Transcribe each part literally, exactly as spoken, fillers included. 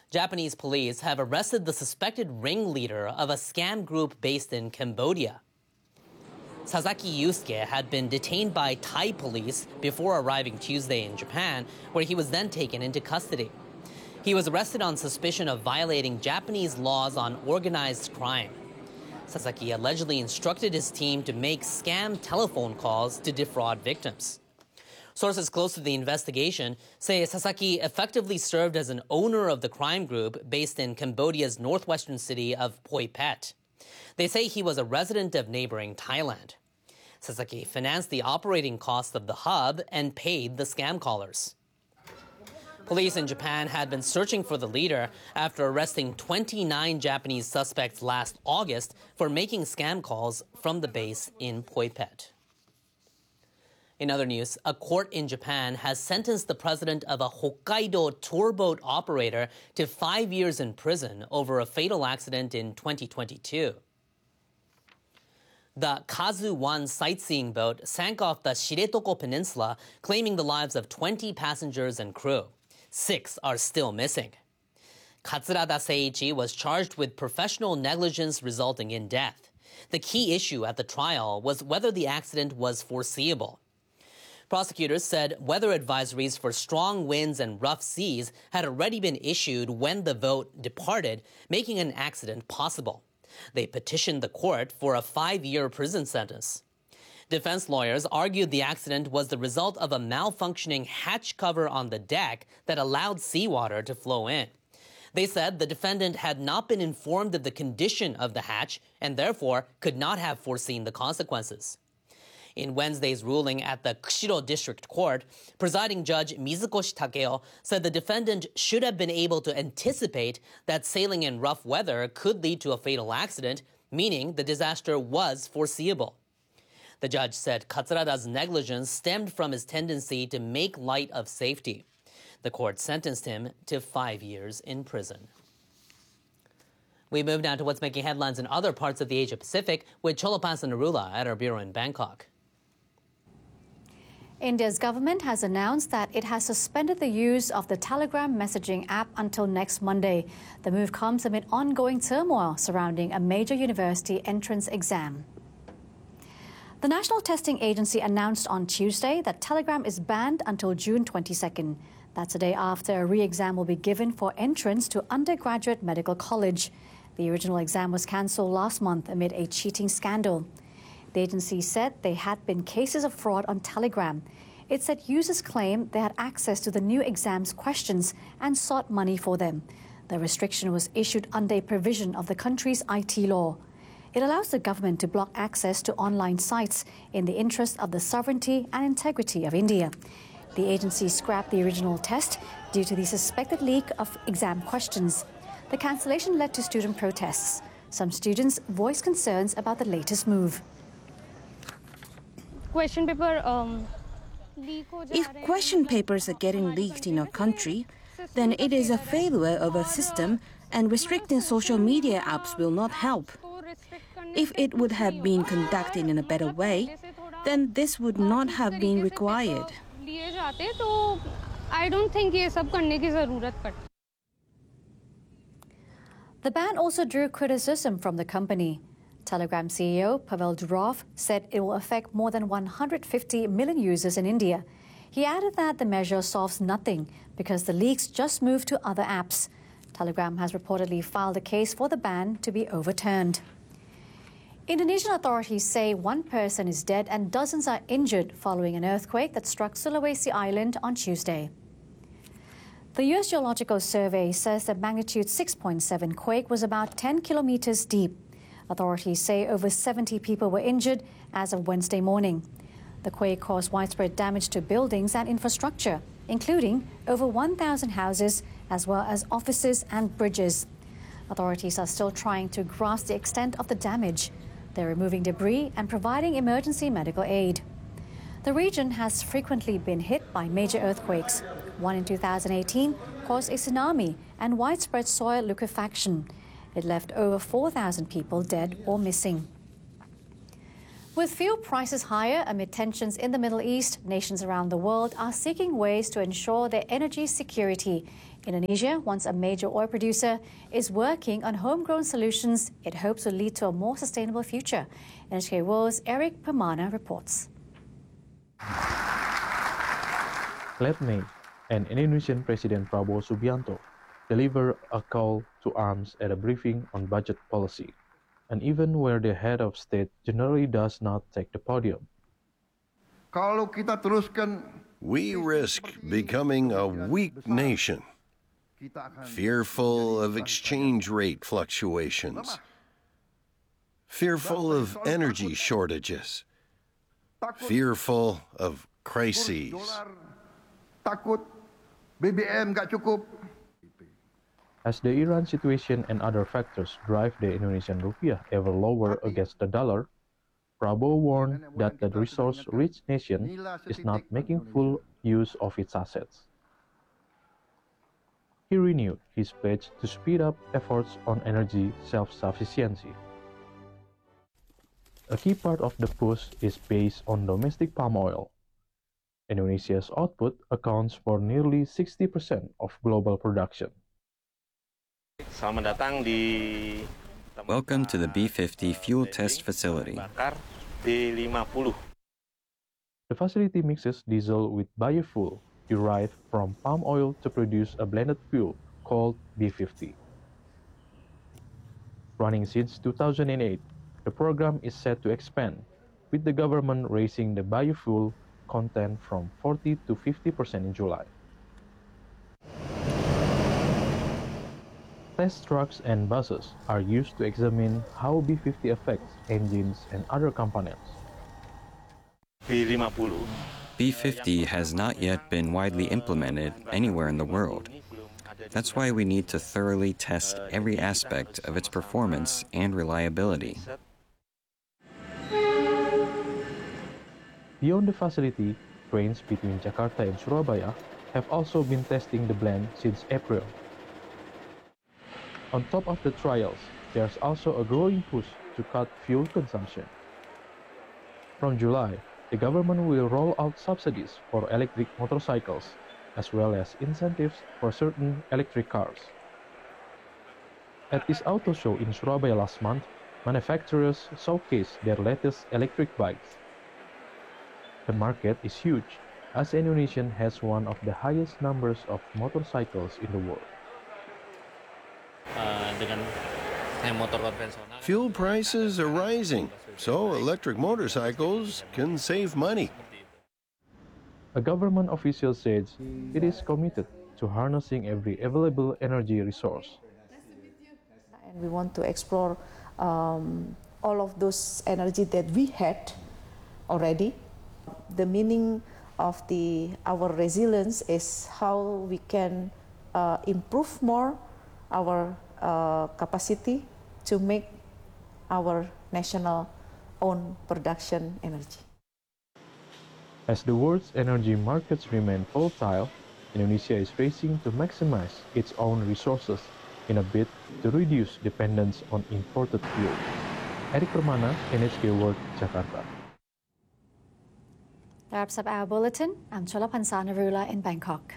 Japanese police have arrested the suspected ringleader of a scam group based in Cambodia. Sasaki Yusuke had been detained by Thai police before arriving Tuesday in Japan, where he was then taken into custody. He was arrested on suspicion of violating Japanese laws on organized crime. Sasaki allegedly instructed his team to make scam telephone calls to defraud victims. Sources close to the investigation say Sasaki effectively served as an owner of the crime group based in Cambodia's northwestern city of Phoi Phet. They say he was a resident of neighboring Thailand. Sasaki financed the operating costs of the hub and paid the scam callers. Police in Japan had been searching for the leader after arresting twenty-nine Japanese suspects last August for making scam calls from the base in Phoi Phet. In other news, a court in Japan has sentenced the president of a Hokkaido tour boat operator to five years in prison over a fatal accident in twenty twenty-two. The Kazu one sightseeing boat sank off the Shiretoko Peninsula, claiming the lives of twenty passengers and crew. Six are still missing. Katsurada Seiichi was charged with professional negligence resulting in death. The key issue at the trial was whether the accident was foreseeable. Prosecutors said weather advisories for strong winds and rough seas had already been issued when the boat departed, making an accident possible. They petitioned the court for a five-year prison sentence. Defense lawyers argued the accident was the result of a malfunctioning hatch cover on the deck that allowed seawater to flow in. They said the defendant had not been informed of the condition of the hatch and therefore could not have foreseen the consequences. In Wednesday's ruling at the Kushiro District Court, presiding judge Mizukoshi Takeo said the defendant should have been able to anticipate that sailing in rough weather could lead to a fatal accident, meaning the disaster was foreseeable. The judge said Katsurada's negligence stemmed from his tendency to make light of safety. The court sentenced him to five years in prison. We move now to what's making headlines in other parts of the Asia-Pacific with Cholopan Narula at our bureau in Bangkok. India's government has announced that it has suspended the use of the Telegram messaging app until next Monday. The move comes amid ongoing turmoil surrounding a major university entrance exam. The National Testing Agency announced on Tuesday that Telegram is banned until June twenty-second. That's a day after a re-exam will be given for entrance to undergraduate medical college. The original exam was cancelled last month amid a cheating scandal. The agency said there had been cases of fraud on Telegram. It said users claimed they had access to the new exam's questions and sought money for them. The restriction was issued under a provision of the country's I T law. It allows the government to block access to online sites in the interest of the sovereignty and integrity of India. The agency scrapped the original test due to the suspected leak of exam questions. The cancellation led to student protests. Some students voiced concerns about the latest move. Question paper, um, If question papers are getting leaked in our country, then it is a failure of a system, and restricting social media apps will not help. If it would have been conducted in a better way, then this would not have been required. I don't think ये सब करने की ज़रूरत पड़ती. The ban also drew criticism from the company. Telegram C E O Pavel Durov said it will affect more than one hundred fifty million users in India. He added that the measure solves nothing because the leaks just moved to other apps. Telegram has reportedly filed a case for the ban to be overturned. Indonesian authorities say one person is dead and dozens are injured following an earthquake that struck Sulawesi Island on Tuesday. The U S Geological Survey says the magnitude six point seven quake was about ten kilometers deep. Authorities say over seventy people were injured as of Wednesday morning. The quake caused widespread damage to buildings and infrastructure, including over one thousand houses, as well as offices and bridges. Authorities are still trying to grasp the extent of the damage. They're removing debris and providing emergency medical aid. The region has frequently been hit by major earthquakes. One in two thousand eighteen caused a tsunami and widespread soil liquefaction. It left over four thousand people dead or missing. With fuel prices higher amid tensions in the Middle East, nations around the world are seeking ways to ensure their energy security. Indonesia, once a major oil producer, is working on homegrown solutions it hopes will lead to a more sustainable future. N H K World's Eric Permana reports. Late May, and Indonesian President Prabowo Subianto delivered a call to arms at a briefing on budget policy, an event where the head of state generally does not take the podium. We risk becoming a weak nation, fearful of exchange rate fluctuations, fearful of energy shortages, fearful of crises. As the Iran situation and other factors drive the Indonesian rupiah ever lower against the dollar, Prabowo warned that the resource-rich nation is not making full use of its assets. He renewed his pledge to speed up efforts on energy self-sufficiency. A key part of the push is based on domestic palm oil. Indonesia's output accounts for nearly sixty percent of global production. Welcome to the B fifty fuel test facility. The facility mixes diesel with biofuel derived from palm oil to produce a blended fuel called B fifty. Running since two thousand eight, the program is set to expand, with the government raising the biofuel content from forty to fifty percent in July. Test trucks and buses are used to examine how B fifty affects engines and other components. B fifty has not yet been widely implemented anywhere in the world. That's why we need to thoroughly test every aspect of its performance and reliability. Beyond the facility, trains between Jakarta and Surabaya have also been testing the blend since April. On top of the trials, there's also a growing push to cut fuel consumption. From July, the government will roll out subsidies for electric motorcycles, as well as incentives for certain electric cars. At this auto show in Surabaya last month, manufacturers showcased their latest electric bikes. The market is huge, as Indonesia has one of the highest numbers of motorcycles in the world. Fuel prices are rising, so electric motorcycles can save money. A government official says it is committed to harnessing every available energy resource. And we want to explore um, all of those energy that we had already. The meaning of the our resilience is how we can uh, improve more our uh, capacity to make our national own production energy. As the world's energy markets remain volatile, Indonesia is racing to maximize its own resources in a bid to reduce dependence on imported fuel. Eric Permana, N H K World, Jakarta. That wraps up our bulletin. I'm Chola Pansana in Bangkok.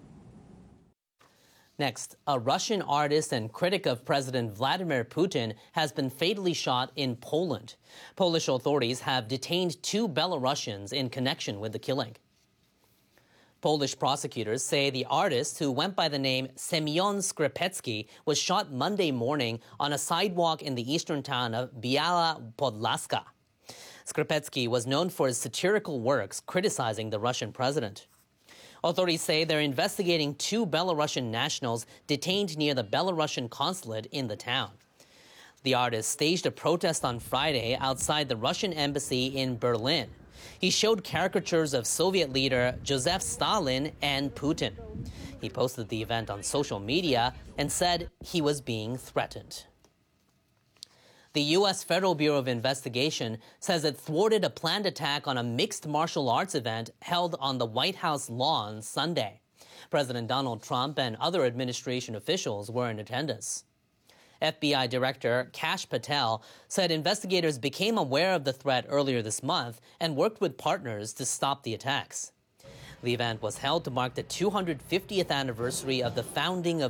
Next, a Russian artist and critic of President Vladimir Putin has been fatally shot in Poland. Polish authorities have detained two Belarusians in connection with the killing. Polish prosecutors say the artist, who went by the name Semyon Skrzypecki, was shot Monday morning on a sidewalk in the eastern town of Biała Podlaska. Skrzypecki was known for his satirical works criticizing the Russian president. Authorities say they're investigating two Belarusian nationals detained near the Belarusian consulate in the town. The artist staged a protest on Friday outside the Russian embassy in Berlin. He showed caricatures of Soviet leader Joseph Stalin and Putin. He posted the event on social media and said he was being threatened. The U S Federal Bureau of Investigation says it thwarted a planned attack on a mixed martial arts event held on the White House lawn Sunday. President Donald Trump and other administration officials were in attendance. F B I Director Kash Patel said investigators became aware of the threat earlier this month and worked with partners to stop the attacks. The event was held to mark the two hundred fiftieth anniversary of the founding of